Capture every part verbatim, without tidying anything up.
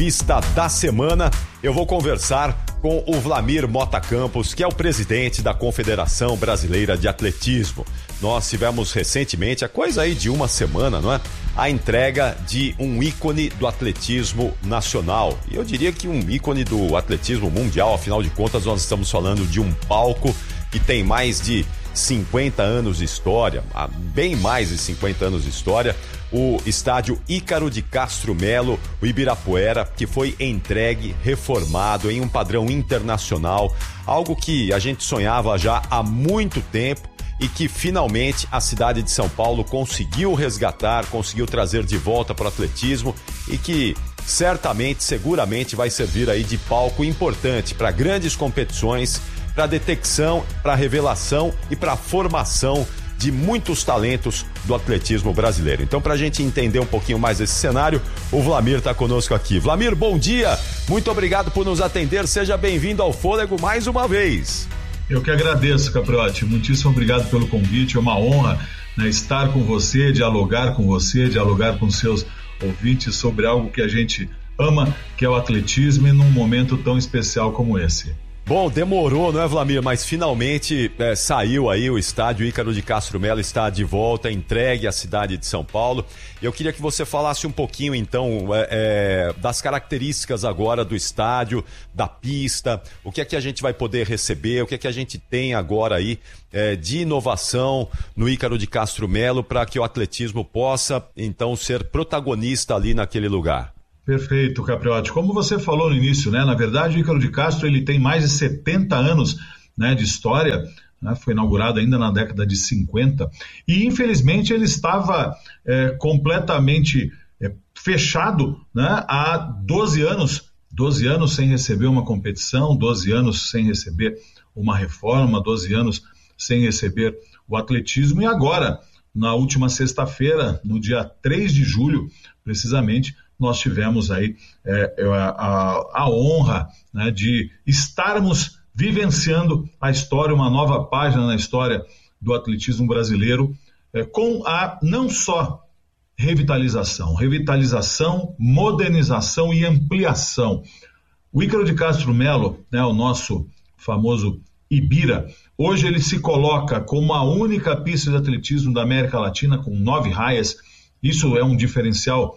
Pista da semana, eu vou conversar com o Vlamir Mota Campos, que é o presidente da Confederação Brasileira de Atletismo. Nós tivemos recentemente, a coisa aí de uma semana, não é? A entrega de um ícone do atletismo nacional. E eu diria que um ícone do atletismo mundial, afinal de contas nós estamos falando de um palco que tem mais de cinquenta anos de história, bem mais de cinquenta anos de história, o estádio Ícaro de Castro Melo, o Ibirapuera, que foi entregue, reformado em um padrão internacional, algo que a gente sonhava já há muito tempo e que finalmente a cidade de São Paulo conseguiu resgatar, conseguiu trazer de volta para o atletismo e que certamente, seguramente vai servir aí de palco importante para grandes competições, para detecção, para revelação e para formação de muitos talentos do atletismo brasileiro. Então, para a gente entender um pouquinho mais esse cenário, o Vlamir está conosco aqui. Vlamir, bom dia! Muito obrigado por nos atender. Seja bem-vindo ao Fôlego mais uma vez. Eu que agradeço, Capriotti. Muitíssimo obrigado pelo convite. É uma honra, né, estar com você, dialogar com você, dialogar com seus ouvintes sobre algo que a gente ama, que é o atletismo, e num momento tão especial como esse. Bom, demorou, não é, Vlamir? Mas finalmente é, saiu aí o estádio Ícaro de Castro Melo, está de volta, entregue à cidade de São Paulo. Eu queria que você falasse um pouquinho, então, é, é, das características agora do estádio, da pista, o que é que a gente vai poder receber, o que é que a gente tem agora aí é, de inovação no Ícaro de Castro Melo para que o atletismo possa, então, ser protagonista ali naquele lugar. Perfeito, Capriotti. Como você falou no início, né? Na verdade, o Ícaro de Castro ele tem mais de setenta anos, né, de história, né? Foi inaugurado ainda na década de cinquenta e, infelizmente, ele estava é, completamente é, fechado, né, há doze anos, doze anos sem receber uma competição, doze anos sem receber uma reforma, doze anos sem receber o atletismo. E agora, na última sexta-feira, no dia três de julho, precisamente, nós tivemos aí é, a, a honra, né, de estarmos vivenciando a história, uma nova página na história do atletismo brasileiro, é, com a não só revitalização, revitalização, modernização e ampliação. O Ícaro de Castro Melo, né, o nosso famoso Ibira, hoje ele se coloca como a única pista de atletismo da América Latina com nove raias. Isso é um diferencial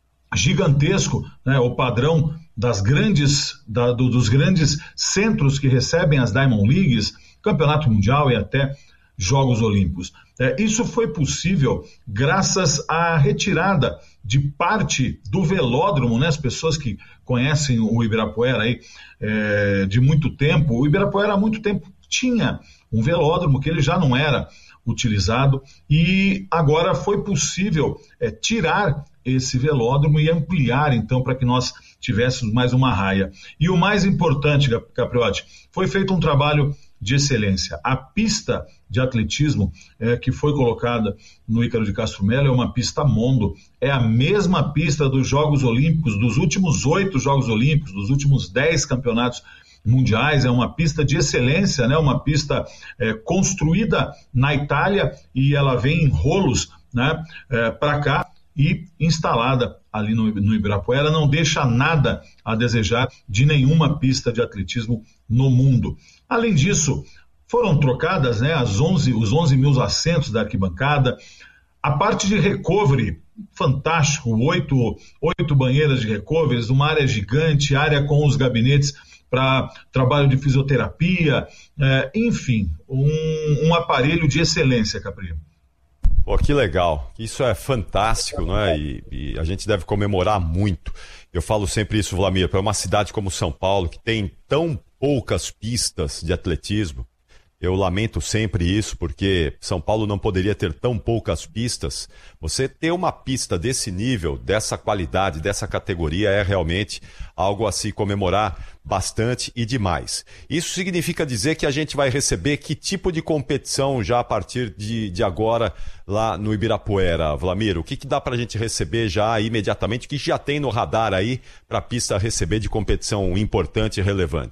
gigantesco, né, o padrão das grandes, da, do, dos grandes centros que recebem as Diamond Leagues, Campeonato Mundial e até Jogos Olímpicos. É, isso foi possível graças à retirada de parte do velódromo, né, as pessoas que conhecem o Ibirapuera aí, é, de muito tempo, o Ibirapuera há muito tempo tinha um velódromo que ele já não era utilizado e agora foi possível é, tirar esse velódromo e ampliar, então, para que nós tivéssemos mais uma raia. E o mais importante, Capriotti, foi feito um trabalho de excelência. A pista de atletismo é, que foi colocada no Ícaro de Castro Melo é uma pista Mondo, é a mesma pista dos Jogos Olímpicos, dos últimos oito Jogos Olímpicos, dos últimos dez campeonatos mundiais, é uma pista de excelência, né? Uma pista é, construída na Itália e ela vem em rolos, né, é, para cá, e instalada ali no, no Ibirapuera, não deixa nada a desejar de nenhuma pista de atletismo no mundo. Além disso, foram trocadas, né, as onze, os onze mil assentos da arquibancada, a parte de recovery, fantástico, oito, oito banheiras de recovery, uma área gigante, área com os gabinetes para trabalho de fisioterapia, é, enfim, um, um aparelho de excelência, Capri. Pô, que legal, isso é fantástico, não é? E, e a gente deve comemorar muito. Eu falo sempre isso, Vlamir, para uma cidade como São Paulo, que tem tão poucas pistas de atletismo, eu lamento sempre isso, porque São Paulo não poderia ter tão poucas pistas. Você ter uma pista desse nível, dessa qualidade, dessa categoria, é realmente algo a se comemorar bastante e demais. Isso significa dizer que a gente vai receber que tipo de competição já a partir de, de agora lá no Ibirapuera, Vlamir? O que, que dá para a gente receber já imediatamente? O que já tem no radar aí para a pista receber de competição importante e relevante?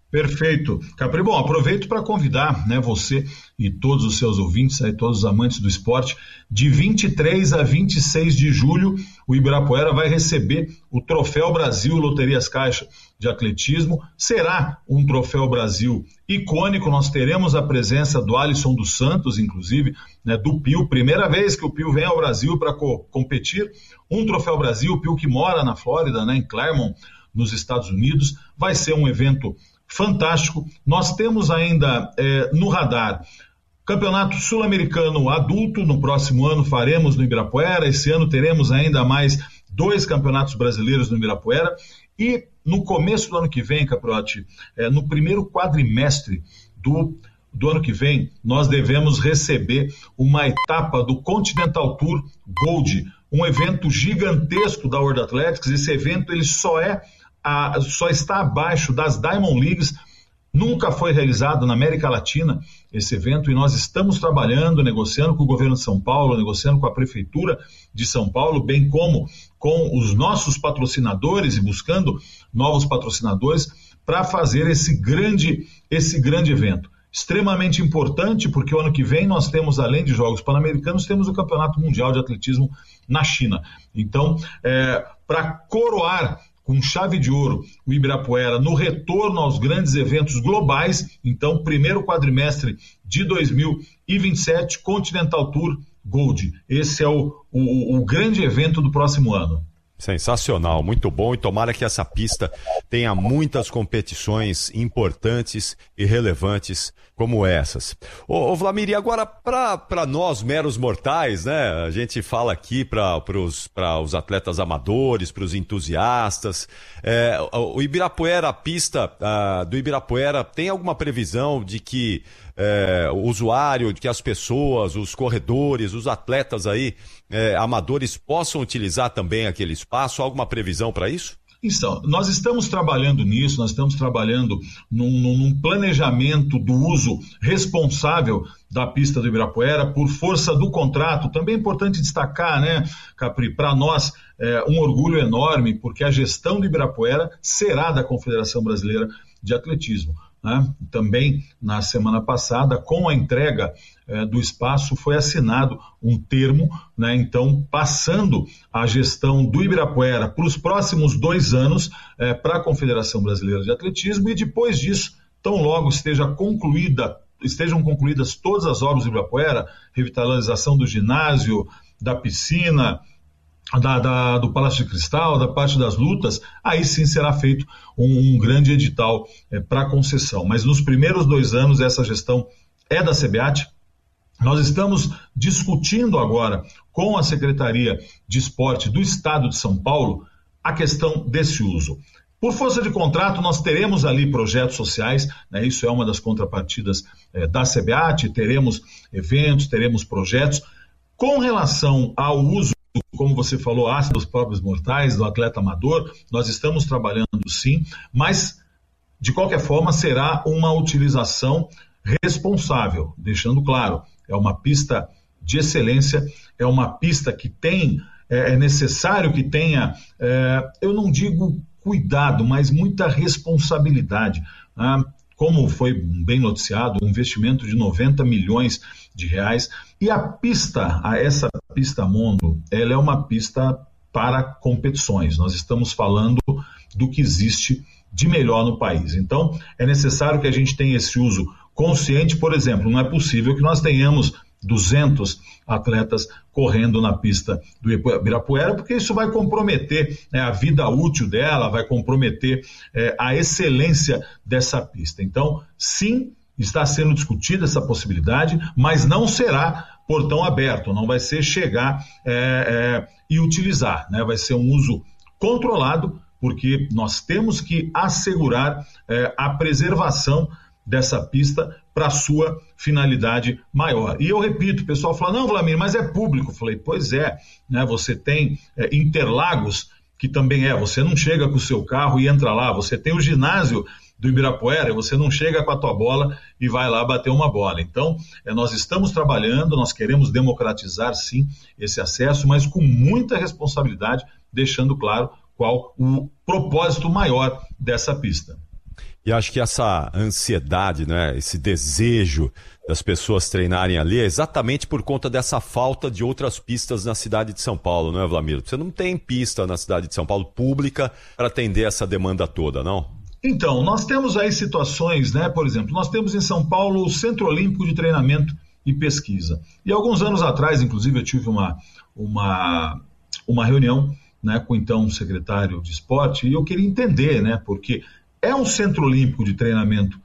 Perfeito. Capri, bom, aproveito para convidar, né, você e todos os seus ouvintes, aí, todos os amantes do esporte, de vinte e três a vinte e seis de julho, o Ibirapuera vai receber o Troféu Brasil Loterias Caixa de Atletismo. Será um Troféu Brasil icônico, nós teremos a presença do Alisson dos Santos, inclusive, né, do Pio, primeira vez que o Pio vem ao Brasil para co- competir, um Troféu Brasil, o Pio que mora na Flórida, né, em Claremont, nos Estados Unidos, vai ser um evento fantástico. Nós temos ainda é, no radar Campeonato Sul-Americano Adulto, no próximo ano faremos no Ibirapuera, esse ano teremos ainda mais dois campeonatos brasileiros no Ibirapuera, e no começo do ano que vem, Caprotti, é, no primeiro quadrimestre do, do ano que vem, nós devemos receber uma etapa do Continental Tour Gold, um evento gigantesco da World Athletics. Esse evento ele só é A, só está abaixo das Diamond Leagues, nunca foi realizado na América Latina esse evento, e nós estamos trabalhando, negociando com o governo de São Paulo, negociando com a Prefeitura de São Paulo, bem como com os nossos patrocinadores e buscando novos patrocinadores para fazer esse grande, esse grande evento. Extremamente importante, porque o ano que vem nós temos, além de Jogos Pan-Americanos, temos o Campeonato Mundial de Atletismo na China. Então, é, para coroar com chave de ouro o Ibirapuera no retorno aos grandes eventos globais, então, primeiro quadrimestre de dois mil e vinte e sete, Continental Tour Gold. Esse é o, o, o grande evento do próximo ano. Sensacional, muito bom, e tomara que essa pista tenha muitas competições importantes e relevantes como essas. Ô, ô Vlamir, e agora para nós meros mortais, né? A gente fala aqui para os atletas amadores, para os entusiastas. É, o Ibirapuera, a pista a, do Ibirapuera, tem alguma previsão de que é, o usuário, de que as pessoas, os corredores, os atletas aí, é, amadores, possam utilizar também aquele espaço? Há alguma previsão para isso? Então, nós estamos trabalhando nisso, nós estamos trabalhando num, num planejamento do uso responsável da pista do Ibirapuera, por força do contrato. Também é importante destacar, né, Capri, para nós é um orgulho enorme, porque a gestão do Ibirapuera será da Confederação Brasileira de Atletismo. Né? Também, na semana passada, com a entrega eh, do espaço, foi assinado um termo, né? Então, passando a gestão do Ibirapuera para os próximos dois anos eh, para a Confederação Brasileira de Atletismo, e depois disso, tão logo esteja concluída, estejam concluídas todas as obras do Ibirapuera, revitalização do ginásio, da piscina, Da, da, do Palácio de Cristal, da parte das lutas, aí sim será feito um, um grande edital é, para concessão. Mas nos primeiros dois anos essa gestão é da CBAT. Nós estamos discutindo agora com a Secretaria de Esporte do Estado de São Paulo a questão desse uso. Por força de contrato, nós teremos ali projetos sociais, né, isso é uma das contrapartidas é, da CBAT, teremos eventos, teremos projetos. Com relação ao uso, como você falou, ah, dos próprios mortais, do atleta amador, nós estamos trabalhando sim, mas de qualquer forma será uma utilização responsável, deixando claro, é uma pista de excelência, é uma pista que tem, é, é necessário que tenha, é, eu não digo cuidado, mas muita responsabilidade, né? Como foi bem noticiado, um investimento de noventa milhões de reais. E a pista, a essa pista Mondo, ela é uma pista para competições. Nós estamos falando do que existe de melhor no país. Então, é necessário que a gente tenha esse uso consciente. Por exemplo, não é possível que nós tenhamos duzentos atletas correndo na pista do Ibirapuera, porque isso vai comprometer, né, a vida útil dela, vai comprometer é, a excelência dessa pista. Então, sim, está sendo discutida essa possibilidade, mas não será portão aberto, não vai ser chegar é, é, e utilizar, né? Vai ser um uso controlado, porque nós temos que assegurar é, a preservação dessa pista para a sua finalidade maior. E eu repito, o pessoal fala, não, Vlamir, mas é público. Eu falei, pois é, né, você tem é, Interlagos, que também é, você não chega com o seu carro e entra lá, você tem o ginásio do Ibirapuera, você não chega com a tua bola e vai lá bater uma bola. Então, é, nós estamos trabalhando, nós queremos democratizar, sim, esse acesso, mas com muita responsabilidade, deixando claro qual o propósito maior dessa pista. E acho que essa ansiedade, né, esse desejo das pessoas treinarem ali é exatamente por conta dessa falta de outras pistas na cidade de São Paulo, não é, Vlamir? Você não tem pista na cidade de São Paulo pública para atender essa demanda toda, não? Então, nós temos aí situações, né? Por exemplo, nós temos em São Paulo o Centro Olímpico de Treinamento e Pesquisa. E alguns anos atrás, inclusive, eu tive uma, uma, uma reunião, né, com então o secretário de esporte, e eu queria entender, né? Porque é um Centro Olímpico de Treinamento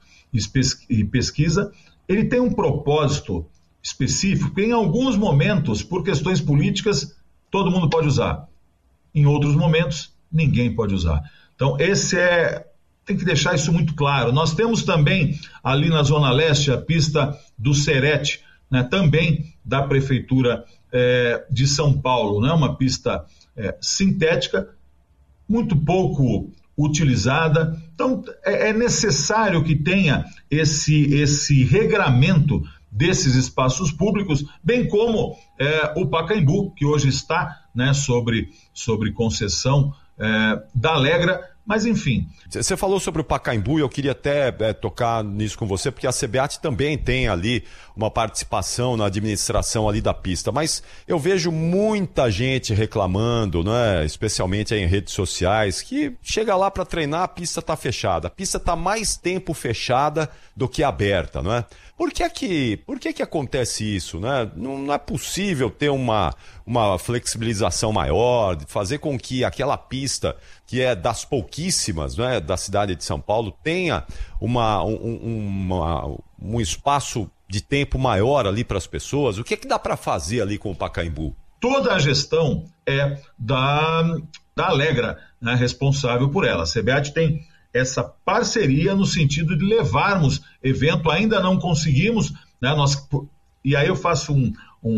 e Pesquisa, ele tem um propósito específico, que em alguns momentos, por questões políticas, todo mundo pode usar. Em outros momentos, ninguém pode usar. Então, esse é... Tem que deixar isso muito claro. Nós temos também, ali na Zona Leste, a pista do Serete, né, também da Prefeitura é, de São Paulo, né, uma pista é, sintética, muito pouco utilizada. Então, é, é necessário que tenha esse, esse regramento desses espaços públicos, bem como é, o Pacaembu, que hoje está, né, sobre, sobre concessão é, da Alegra. Mas, enfim... Você falou sobre o Pacaembu e eu queria até é, tocar nisso com você, porque a CBAT também tem ali uma participação na administração ali da pista, mas eu vejo muita gente reclamando, né, especialmente aí em redes sociais, que chega lá para treinar, a pista está fechada. A pista está mais tempo fechada do que aberta, não é? Por que que, por que que acontece isso, né? Não, não é possível ter uma, uma flexibilização maior, fazer com que aquela pista, que é das pouquíssimas, né, da cidade de São Paulo, tenha uma, um, uma, um espaço de tempo maior ali para as pessoas? O que é que dá para fazer ali com o Pacaembu? Toda a gestão é da, da Alegra, né, responsável por ela. A CBAT tem essa parceria no sentido de levarmos evento, ainda não conseguimos, né, nós, e aí eu faço um,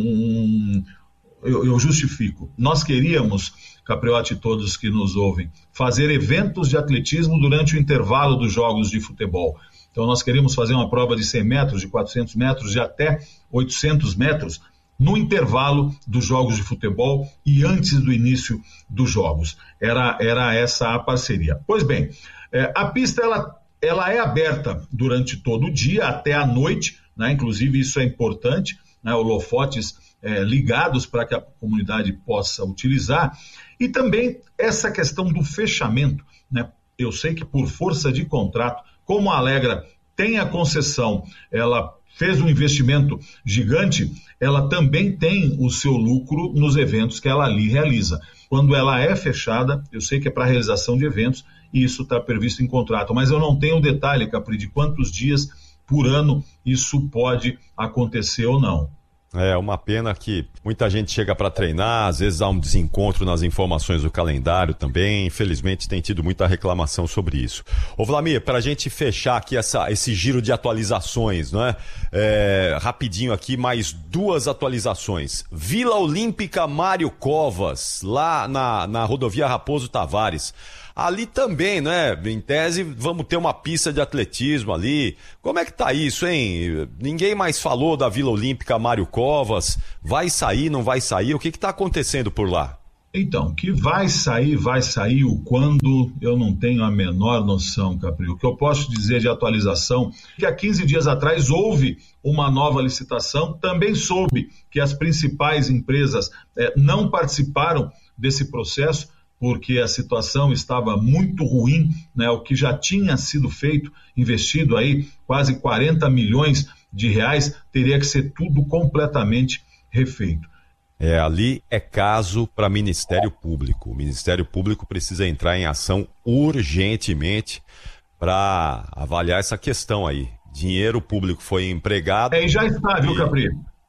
um eu, eu justifico, nós queríamos, Capriotti e todos que nos ouvem, fazer eventos de atletismo durante o intervalo dos jogos de futebol. Então nós queríamos fazer uma prova de cem metros, de quatrocentos metros, de até oitocentos metros, no intervalo dos jogos de futebol e antes do início dos jogos. Era, era essa a parceria. Pois bem, é, a pista ela, ela é aberta durante todo o dia, até a noite, né? Inclusive isso é importante, né? Holofotes é, ligados para que a comunidade possa utilizar. E também essa questão do fechamento, né? Eu sei que por força de contrato, como a Alegra tem a concessão, ela fez um investimento gigante, ela também tem o seu lucro nos eventos que ela ali realiza. Quando ela é fechada, eu sei que é para realização de eventos e isso está previsto em contrato, mas eu não tenho detalhe, Capri, de quantos dias por ano isso pode acontecer ou não. É uma pena que muita gente chega para treinar, às vezes há um desencontro nas informações do calendário também. Infelizmente tem tido muita reclamação sobre isso. Ô Vlamir, para a gente fechar aqui essa, esse giro de atualizações, não é? É, rapidinho aqui, mais duas atualizações. Vila Olímpica Mário Covas, lá na, na rodovia Raposo Tavares. Ali também, né? Em tese, vamos ter uma pista de atletismo ali. Como é que tá isso, hein? Ninguém mais falou da Vila Olímpica Mário Covas. Vai sair, não vai sair? O que que tá acontecendo por lá? Então, que vai sair, vai sair o quando, eu não tenho a menor noção, Capri. O que eu posso dizer de atualização é que há quinze dias atrás houve uma nova licitação. Também soube que as principais empresas eh, não participaram desse processo, porque a situação estava muito ruim, né? O que já tinha sido feito, investido aí quase quarenta milhões de reais, teria que ser tudo completamente refeito. É, ali é caso para Ministério Público. O Ministério Público precisa entrar em ação urgentemente para avaliar essa questão aí. Dinheiro público foi empregado... É, e já está, viu, Capri?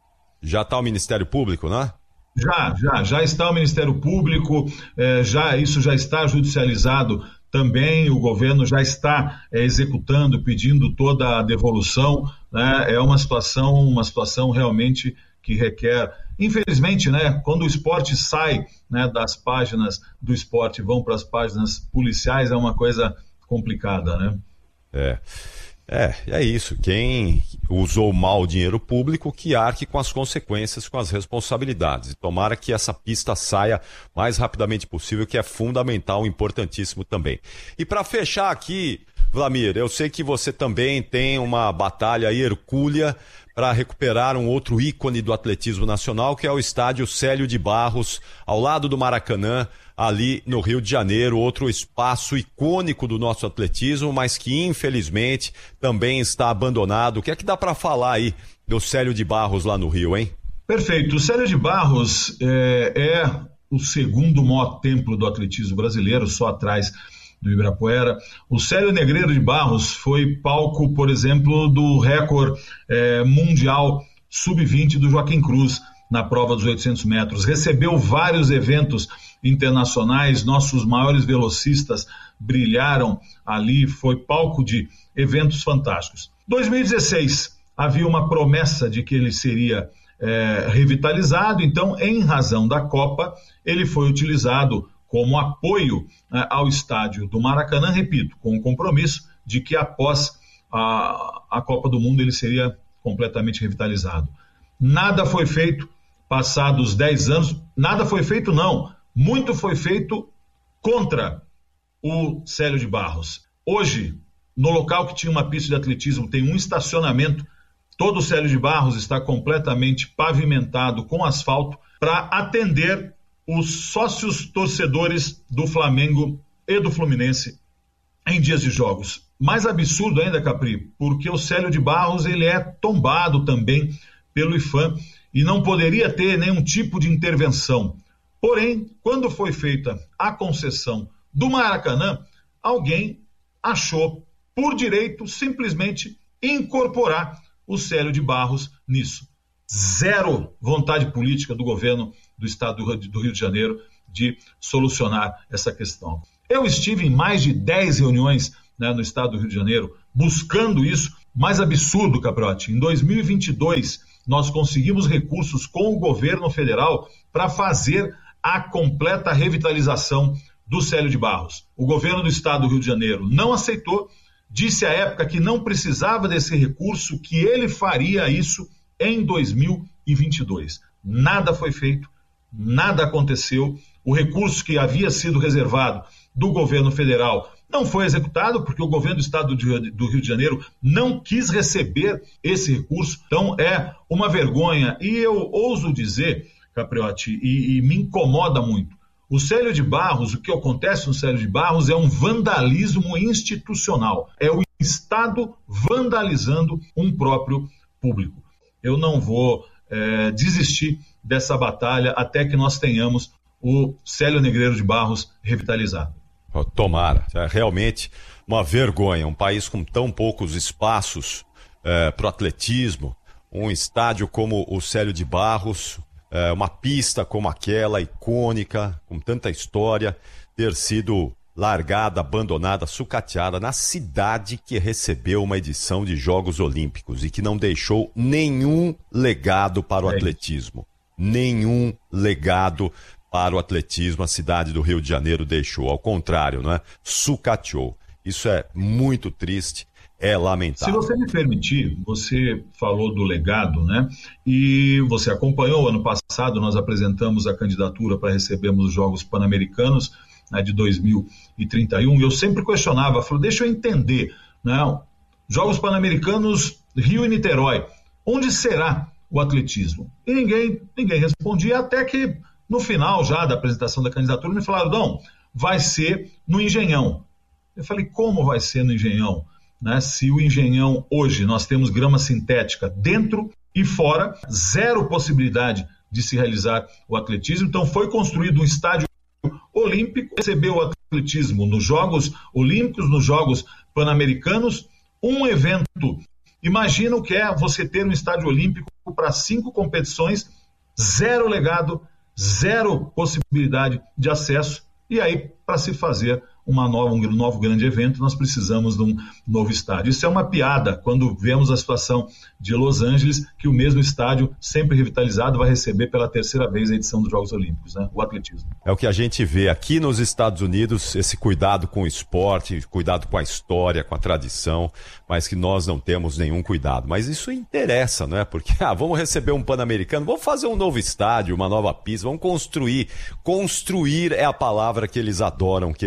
Já está o Ministério Público, né? Já, já, já está o Ministério Público, é, já, isso já está judicializado também, o governo já está é, executando, pedindo toda a devolução, né? É uma situação, uma situação realmente que requer, infelizmente, né, quando o esporte sai, né, das páginas do esporte e vão para as páginas policiais, é uma coisa complicada, né? É. É, é isso. Quem usou mal o dinheiro público, que arque com as consequências, com as responsabilidades. E tomara que essa pista saia o mais rapidamente possível, que é fundamental, importantíssimo também. E para fechar aqui, Wlamir, eu sei que você também tem uma batalha hercúlea para recuperar um outro ícone do atletismo nacional, que é o estádio Célio de Barros, ao lado do Maracanã, ali no Rio de Janeiro, outro espaço icônico do nosso atletismo, mas que infelizmente também está abandonado. O que é que dá para falar aí do Célio de Barros lá no Rio, hein? Perfeito. O Célio de Barros é, é o segundo maior templo do atletismo brasileiro, só atrás do Ibirapuera. O Célio Negreiro de Barros foi palco, por exemplo, do recorde é, mundial sub vinte do Joaquim Cruz na prova dos oitocentos metros. Recebeu vários eventos internacionais, nossos maiores velocistas brilharam ali, foi palco de eventos fantásticos. dois mil e dezesseis, havia uma promessa de que ele seria é, revitalizado, então, em razão da Copa, ele foi utilizado como apoio né, ao estádio do Maracanã, repito, com o compromisso de que após a, a Copa do Mundo ele seria completamente revitalizado. Nada foi feito, passados dez anos, nada foi feito não, muito foi feito contra o Célio de Barros. Hoje, no local que tinha uma pista de atletismo, tem um estacionamento, todo o Célio de Barros está completamente pavimentado com asfalto para atender os sócios torcedores do Flamengo e do Fluminense em dias de jogos. Mais absurdo ainda, Capri, porque o Célio de Barros ele é tombado também pelo I F A M e não poderia ter nenhum tipo de intervenção. Porém, quando foi feita a concessão do Maracanã, alguém achou por direito simplesmente incorporar o Célio de Barros nisso. Zero vontade política do governo do estado do Rio de Janeiro de solucionar essa questão. Eu estive em mais de dez reuniões né, no estado do Rio de Janeiro buscando isso. Mais absurdo, Caprotti, em dois mil e vinte e dois nós conseguimos recursos com o governo federal para fazer a completa revitalização do Célio de Barros. O governo do estado do Rio de Janeiro não aceitou, disse à época que não precisava desse recurso, que ele faria isso em dois mil e vinte e dois. Nada foi feito, nada aconteceu. O recurso que havia sido reservado do governo federal não foi executado porque o governo do estado do Rio de Janeiro não quis receber esse recurso. Então é uma vergonha. E eu ouso dizer, Capriotti, e, e me incomoda muito, o Célio de Barros, o que acontece no Célio de Barros é um vandalismo institucional. É o Estado vandalizando um próprio público. Eu não vou é, desistir dessa batalha até que nós tenhamos o Célio Negreiro de Barros revitalizado. Tomara. É realmente uma vergonha. Um país com tão poucos espaços é, para o atletismo, um estádio como o Célio de Barros, é, uma pista como aquela, icônica, com tanta história, ter sido largada, abandonada, sucateada na cidade que recebeu uma edição de Jogos Olímpicos e que não deixou nenhum legado para o é atletismo. Nenhum legado para o atletismo a cidade do Rio de Janeiro deixou. Ao contrário, não é? Sucateou. Isso é muito triste, é lamentável. Se você me permitir, você falou do legado, né? E você acompanhou, ano passado nós apresentamos a candidatura para recebermos os Jogos Pan-Americanos, né, de dois mil e trinta e um, e eu sempre questionava, falei, deixa eu entender, né? Jogos Pan-Americanos, Rio e Niterói, onde será o atletismo? E ninguém, ninguém respondia, até que no final já da apresentação da candidatura me falaram, não, vai ser no Engenhão. Eu falei, como vai ser no Engenhão? Né? Se o Engenhão hoje nós temos grama sintética dentro e fora, zero possibilidade de se realizar o atletismo, então foi construído um estádio olímpico, recebeu o atletismo nos Jogos Olímpicos, nos Jogos Pan-Americanos, um evento. Imagina o que é você ter um estádio olímpico para cinco competições, zero legado, zero possibilidade de acesso, e aí, para se fazer uma nova, um novo grande evento, nós precisamos de um novo estádio. Isso é uma piada, quando vemos a situação de Los Angeles, que o mesmo estádio, sempre revitalizado, vai receber pela terceira vez a edição dos Jogos Olímpicos, né? O atletismo. É o que a gente vê aqui nos Estados Unidos, esse cuidado com o esporte, cuidado com a história, com a tradição, mas que nós não temos nenhum cuidado. Mas isso interessa, não é? Porque, ah, vamos receber um Pan-Americano, vamos fazer um novo estádio, uma nova pista, vamos construir. Construir é a palavra que eles adoram, que eles amam.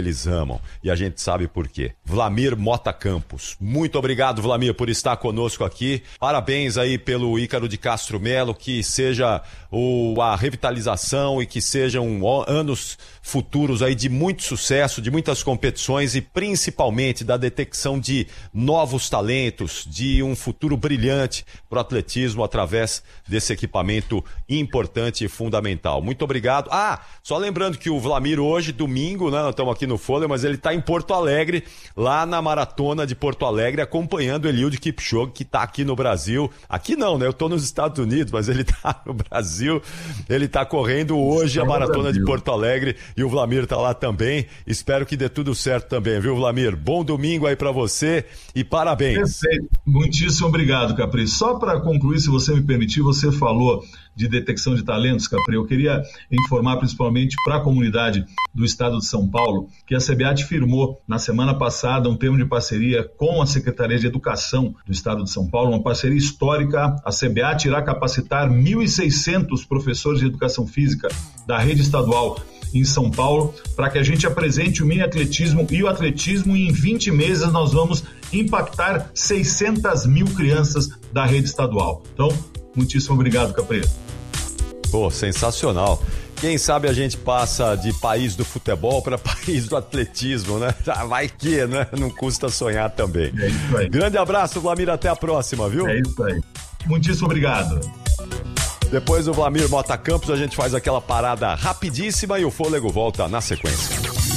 reclamam. E a gente sabe por quê. Vlamir Mota Campos. Muito obrigado, Vlamir, por estar conosco aqui. Parabéns aí pelo Ícaro de Castro Melo, que seja o, a revitalização e que sejam anos futuros aí de muito sucesso, de muitas competições e principalmente da detecção de novos talentos, de um futuro brilhante para o atletismo através desse equipamento importante e fundamental. Muito obrigado. Ah, só lembrando que o Vlamir hoje, domingo, né, nós estamos aqui no Folha, mas ele está em Porto Alegre, lá na Maratona de Porto Alegre, acompanhando o Eliud Kipchoge, que está aqui no Brasil. Aqui não, né? Eu estou nos Estados Unidos, mas ele está no Brasil. Ele está correndo hoje a Maratona de Porto Alegre e o Vlamir está lá também. Espero que dê tudo certo também, viu, Vlamir? Bom domingo aí para você e parabéns. Perfeito. Muitíssimo obrigado, Capri. Só para concluir, se você me permitir, você falou de detecção de talentos, Capri. Eu queria informar principalmente para a comunidade do estado de São Paulo que a SEBIAT firmou na semana passada um termo de parceria com a Secretaria de Educação do estado de São Paulo, uma parceria histórica. A SEBIAT irá capacitar mil e seiscentos professores de educação física da rede estadual em São Paulo, para que a gente apresente o mini atletismo e o atletismo, e em vinte meses nós vamos impactar seiscentas mil crianças da rede estadual. Então, muitíssimo obrigado, Capri. Pô, sensacional. Quem sabe a gente passa de país do futebol para país do atletismo, né? Vai que, né? Não custa sonhar também. É isso aí. Grande abraço, Vlamir, até a próxima, viu? É isso aí. Muitíssimo obrigado. Depois do Vlamir Mota Campos, a gente faz aquela parada rapidíssima e o fôlego volta na sequência.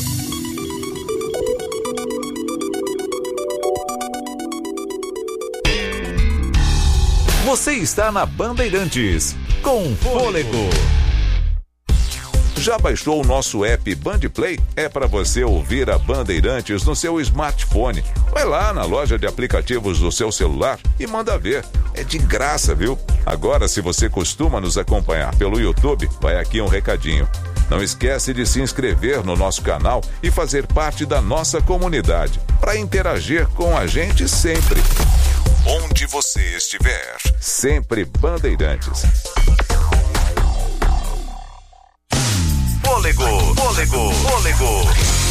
Você está na Bandeirantes, com Fôlego. Já baixou o nosso app Bandplay? É para você ouvir a Bandeirantes no seu smartphone. Vai lá na loja de aplicativos do seu celular e manda ver. É de graça, viu? Agora, se você costuma nos acompanhar pelo YouTube, vai aqui um recadinho. Não esquece de se inscrever no nosso canal e fazer parte da nossa comunidade, para interagir com a gente sempre. Onde você estiver, sempre Bandeirantes. Fôlego, fôlego, fôlego.